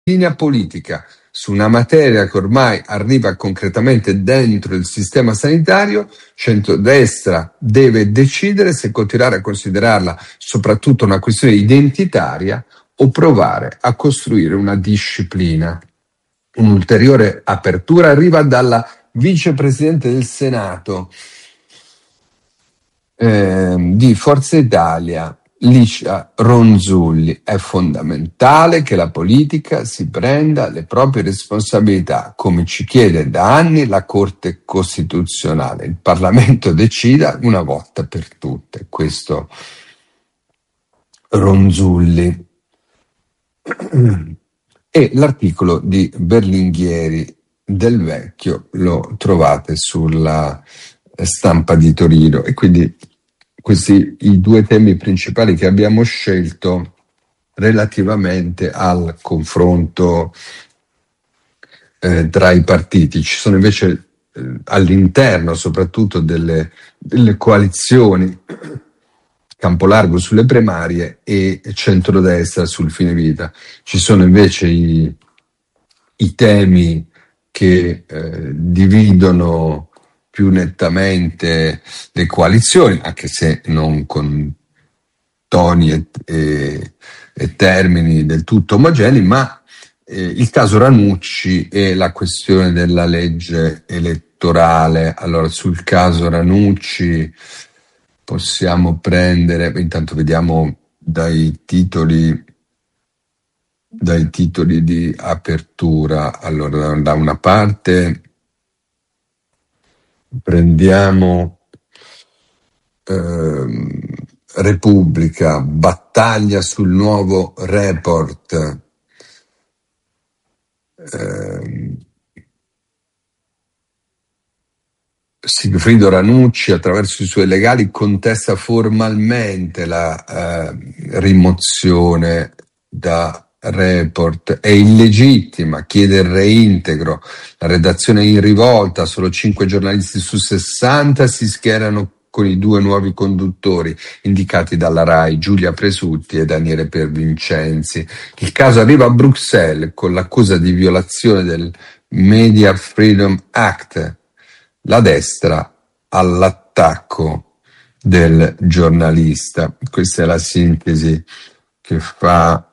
linea politica su una materia che ormai arriva concretamente dentro il sistema sanitario, centrodestra deve decidere se continuare a considerarla soprattutto una questione identitaria o provare a costruire una disciplina. Un'ulteriore apertura arriva dalla vicepresidente del Senato di Forza Italia, Licia Ronzulli. È fondamentale che la politica si prenda le proprie responsabilità, come ci chiede da anni la Corte Costituzionale. Il Parlamento decida una volta per tutte. Questo Ronzulli. E l'articolo di Berlinghieri Del Vecchio lo trovate sulla Stampa di Torino, e quindi questi i due temi principali che abbiamo scelto relativamente al confronto tra i partiti. Ci sono invece all'interno soprattutto delle coalizioni campo largo sulle primarie e centrodestra sul fine vita. Ci sono invece i temi che dividono più nettamente le coalizioni, anche se non con toni e termini del tutto omogenei, ma il caso Ranucci e la questione della legge elettorale. Allora, sul caso Ranucci possiamo prendere, intanto vediamo dai titoli di apertura. Allora, da una parte prendiamo Repubblica, battaglia sul nuovo report. Sigfrido Ranucci, attraverso i suoi legali, contesta formalmente la rimozione da report. È illegittima, chiede il reintegro. La redazione è in rivolta, solo 5 giornalisti su 60 si schierano con i 2 nuovi conduttori indicati dalla RAI, Giulia Presutti e Daniele Piervincenzi. Il caso arriva a Bruxelles con l'accusa di violazione del Media Freedom Act. La destra all'attacco del giornalista. Questa è la sintesi che fa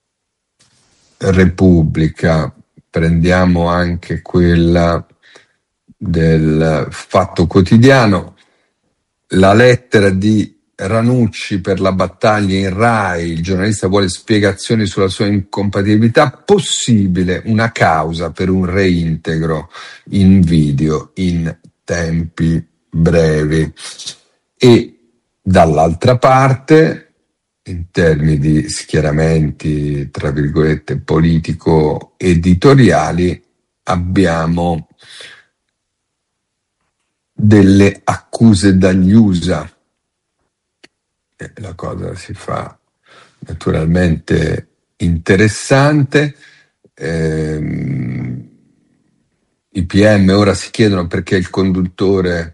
Repubblica. Prendiamo anche quella del Fatto Quotidiano. La lettera di Ranucci per la battaglia in RAI, il giornalista vuole spiegazioni sulla sua incompatibilità, possibile una causa per un reintegro in video in tempi brevi. E dall'altra parte, in termini di schieramenti, tra virgolette, politico-editoriali, abbiamo delle accuse dagli USA. La cosa si fa naturalmente interessante. I PM ora si chiedono perché il conduttore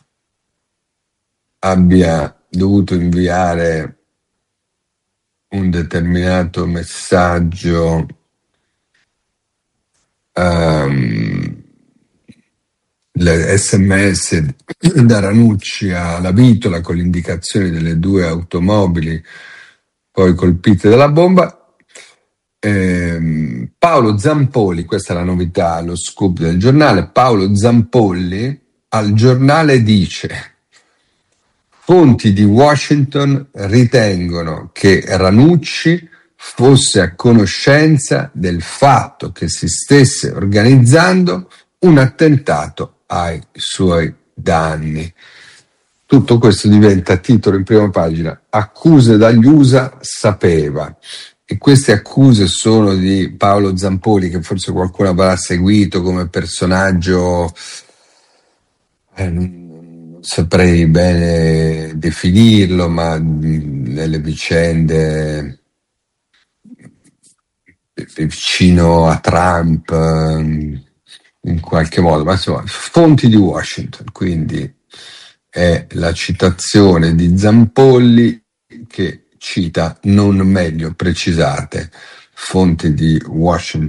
abbia dovuto inviare un determinato messaggio SMS da Ranucci alla Vitola con l'indicazione delle 2 automobili poi colpite dalla bomba. Paolo Zampolli, questa è la novità, lo scoop del giornale. Paolo Zampolli al giornale dice: fonti di Washington ritengono che Ranucci fosse a conoscenza del fatto che si stesse organizzando un attentato ai suoi danni. Tutto questo diventa titolo in prima pagina: accuse dagli USA, sapeva. E queste accuse sono di Paolo Zampolli, che forse qualcuno avrà seguito come personaggio, non saprei bene definirlo, ma nelle vicende vicino a Trump in qualche modo, ma insomma, fonti di Washington, quindi è la citazione di Zampolli che cita non meglio precisate fonti di Washington